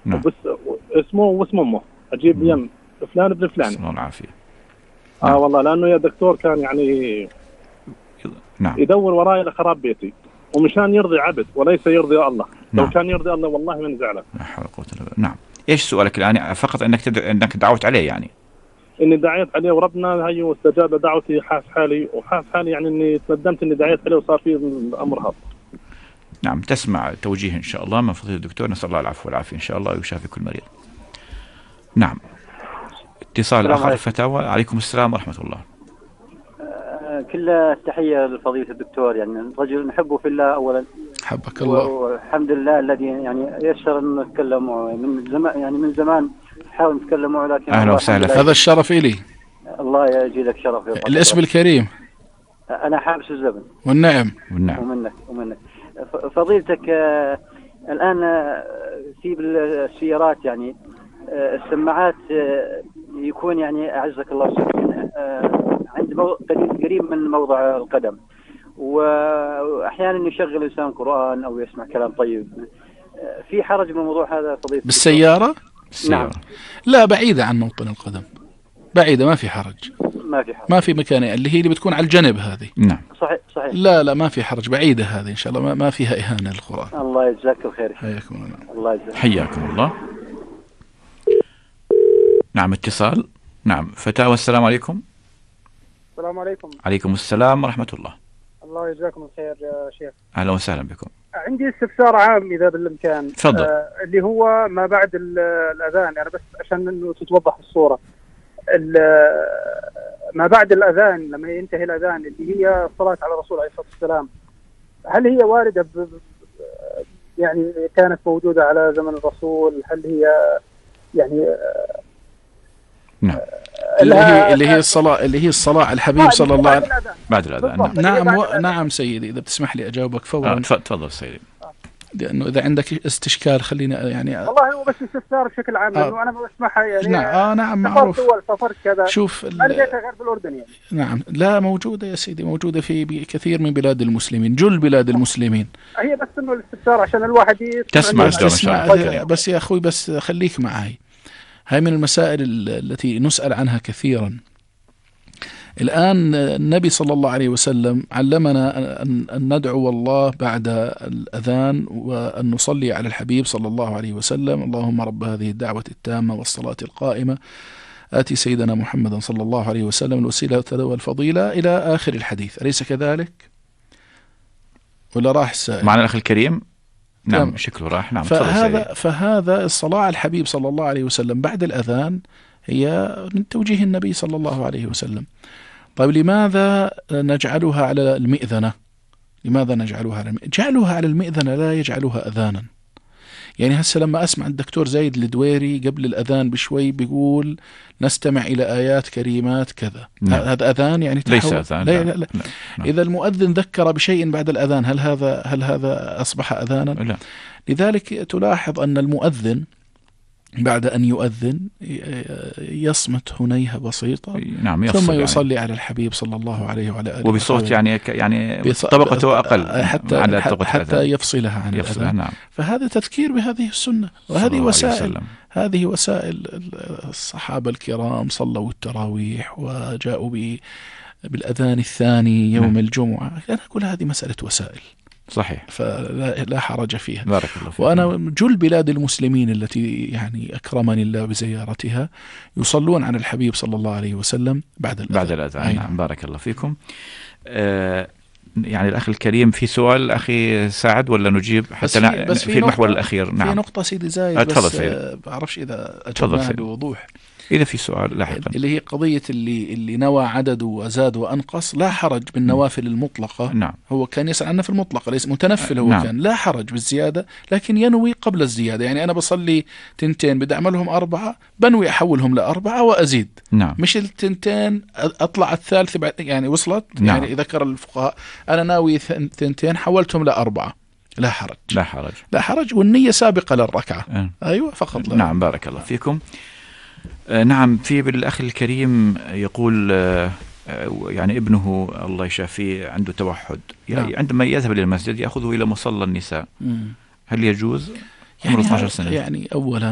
نعم. اسمه واسم امه، اجيب يم فلان ابن فلان. الله العافيه. نعم. والله لانه يا دكتور كان يعني نعم. يدور وراي لخراب بيتي، ومشان يرضي عبد وليس يرضي الله. نعم. لو كان يرضي الله والله من زعله. لا حول ولا قوه الا بالله. نعم. ايش سؤالك الان؟ فقط انك دعوت عليه يعني. اني دعيت عليه وربنا هي واستجاب دعوتي، حاس حالي يعني اني تندمت اني دعيت عليه وصار في الامر هذا. نعم. تسمع توجيه ان شاء الله من فضيلة الدكتور، نسال الله العفو والعافيه ان شاء الله ويشافي كل مريض. نعم. اتصال اخر فتاوى. عليكم السلام ورحمه الله. كل التحيه لفضيلة الدكتور، يعني رجل نحبه في الله اولا. حبك الله. والحمد لله الذي يعني يسر انه نتكلم من زمان، يعني من زمان نحاول نتكلم، ولكن اهلا وسهلا. هذا الشرف إلي. الله يجزيك شرف. الاسم الكريم. انا حابس الزبن. والنعم. ومنك فضيلتك. الان في السيارات يعني السماعات يكون يعني اعزك الله عند قريب من موضع القدم، واحيانا يشغل انسان قرآن او يسمع كلام طيب. في حرج من الموضوع هذا فضيلة بالسيارة؟ نعم. لا، بعيدة عن موطن القدم، بعيدة، ما في حرج. ما في مكان، اللي بتكون على الجنب هذه. نعم. صحيح. لا ما في حرج، بعيدة هذه ان شاء الله، ما فيها إهانة للقرآن. الله يجزاك الخير. حياكم الله. الله يجزاك. حياكم الله. نعم. اتصال. نعم. فتاوى. السلام عليكم. السلام عليكم. عليكم السلام ورحمة الله. الله يجزاكم الخير يا شيخ. أهلا وسهلا بكم. عندي استفسار عام إذا بالإمكان. تفضل. اللي هو ما بعد الأذان، يعني بس عشان إنه تتوضح الصورة. ما بعد الأذان لما ينتهي الأذان اللي هي الصلاة على الرسول عليه الصلاة والسلام، هل هي واردة يعني كانت موجودة على زمن الرسول؟ هل هي يعني نعم اللي هي الصلاة على الحبيب صلى الله عليه وسلم بعد الأذان. نعم سيدي، إذا بتسمح لي أجاوبك فورا. تفضل سيدي. لأنه إذا عندك استشكال خلينا يعني والله هو بس استفسار بشكل عام، لأنه أنا ما بسمعها يعني. نعم معروف. سفرت كذا. شوف ما لقيتها غير بالأردن يعني. نعم. لا موجودة يا سيدي، موجودة في كثير من بلاد المسلمين، جل بلاد المسلمين. هي بس إنه الاستفسار عشان الواحد تسمع. بس يا أخوي، بس خليك معي. هاي من المسائل التي نسأل عنها كثيرا. الآن النبي صلى الله عليه وسلم علمنا أن ندعو الله بعد الأذان، وأن نصلي على الحبيب صلى الله عليه وسلم: اللهم رب هذه الدعوة التامة والصلاة القائمة آتي سيدنا محمدا صلى الله عليه وسلم الوسيلة والفضيلة إلى آخر الحديث. أليس كذلك؟ ولا راح السائل؟ معنا الأخ الكريم. نعم شكله راح. نعم. فهذا الصلاة على الحبيب صلى الله عليه وسلم بعد الأذان هي من توجيه النبي صلى الله عليه وسلم. طيب لماذا نجعلها على المئذنة؟ جعلوها على المئذنة لا يجعلوها أذانا. يعني هسه لما أسمع الدكتور زايد الدويري قبل الأذان بشوي بيقول نستمع إلى آيات كريمات كذا، هذا أذان يعني؟ ليس أذان. لا. إذا المؤذن ذكر بشيء بعد الأذان، هل هذا أصبح أذانا؟ لا. لذلك تلاحظ أن المؤذن بعد أن يؤذن يصمت هنيهة بسيطة. نعم. ثم يصلي على الحبيب صلى الله عليه وعلى آله وبصوت يعني طبقته أقل حتى يفصلها عن الأذان. نعم. فهذا تذكير بهذه السنة، وهذه وسائل الصحابة الكرام صلوا التراويح وجاءوا بالأذان الثاني يوم الجمعة. أنا أقول هذه مسألة وسائل. صحيح. فلا حرج فيها. بارك الله فيك. وأنا جل بلاد المسلمين التي يعني أكرمني الله بزيارتها يصلون على الحبيب صلى الله عليه وسلم بعد الأذان. نعم. بارك الله فيكم. يعني الأخ الكريم في سؤال أخي سعد ولا نجيب حتى بس في المحور الأخير؟ نعم. في نقطة سيدي زايد بس بعرفش إذا أجبناها بوضوح. إذا في سؤال لاحقا، اللي هي قضية اللي نوى عدد وزاد وأنقص، لا حرج بالنوافل المطلقة. نعم. هو كان يسأل عنها في المطلقة، ليس متنفل هو. نعم. كان لا حرج بالزيادة، لكن ينوي قبل الزيادة. يعني أنا بصلي 2 بدي أعملهم 4، بنوي أحولهم ل4 وأزيد. نعم. مش 2 أطلع الثالث بعد، يعني وصلت. نعم. يعني ذكر الفقهاء أنا ناوي 2 حولتهم ل4، لا حرج. والنية سابقة للركعة. أيوة فقط. نعم. بارك الله فيكم. نعم. في بالأخ الكريم يقول يعني ابنه الله يشافيه عنده توحد. يعني عندما يذهب إلى المسجد يأخذه إلى مصلى النساء، هل يجوز؟ عمره 12 سنة. يعني أولا